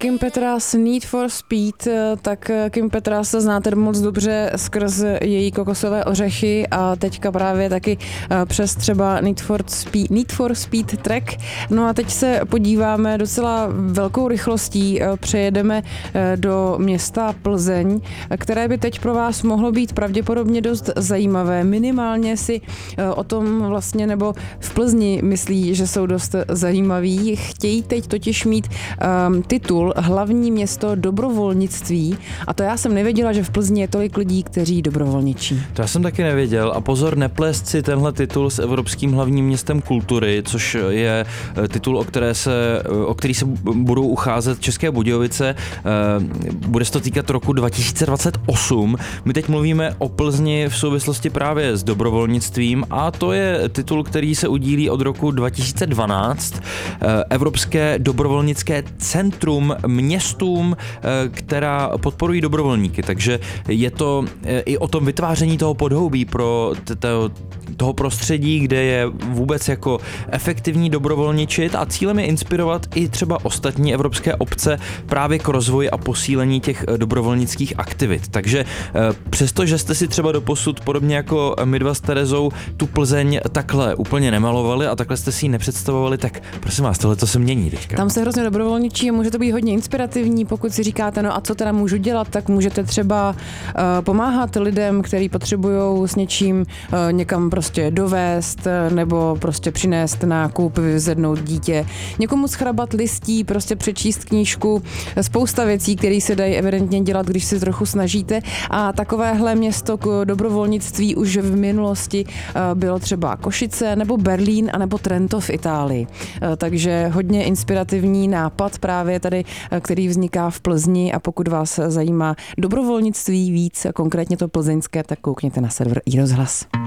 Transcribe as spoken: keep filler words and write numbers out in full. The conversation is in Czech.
Kim Petras Need for Speed, tak Kim Petras znáte moc dobře skrz její kokosové ořechy a teďka právě taky přes třeba Need for Speed, Need for Speed track. No a teď se podíváme docela velkou rychlostí, přejedeme do města Plzeň, které by teď pro vás mohlo být pravděpodobně dost zajímavé. Minimálně si o tom vlastně, nebo v Plzni myslí, že jsou dost zajímaví. Chtějí teď totiž mít um, titul Hlavní město dobrovolnictví a to já jsem nevěděla, že v Plzni je tolik lidí, kteří dobrovolničí. To já jsem taky nevěděl a pozor, neplést si tenhle titul s Evropským hlavním městem kultury, což je titul, o, které se, o který se budou ucházet České Budějovice. Bude se to týkat roku dva tisíce dvacet osm. My teď mluvíme o Plzni v souvislosti právě s dobrovolnictvím a to je titul, který se udílí od roku dva tisíce dvanáct. Evropské dobrovolnické centrum městům, která podporují dobrovolníky, takže je to i o tom vytváření toho podhoubí pro toho prostředí, kde je vůbec jako efektivní dobrovolničit a cílem je inspirovat i třeba ostatní evropské obce právě k rozvoji a posílení těch dobrovolnických aktivit. Takže přestože jste si třeba doposud podobně jako my dva s Terezou tu Plzeň takhle úplně nemalovali a takhle jste si ji nepředstavovali, tak prosím vás, tohle to se mění teďka. Tam se hrozně dobrovolničí a může to být hodně inspirativní, pokud si říkáte, no a co teda můžu dělat, tak můžete třeba uh, pomáhat lidem, kteří potřebují s něčím uh, někam prostě dovést nebo prostě přinést nákup, vyzvednout dítě, někomu schrabat listí, prostě přečíst knížku, spousta věcí, které se dají evidentně dělat, když se trochu snažíte a takovéhle město k dobrovolnictví už v minulosti uh, bylo třeba Košice nebo Berlín a nebo Trento v Itálii. Uh, takže hodně inspirativní nápad právě tady, který vzniká v Plzni a pokud vás zajímá dobrovolnictví víc, konkrétně to plzeňské, tak koukněte na server iRozhlas.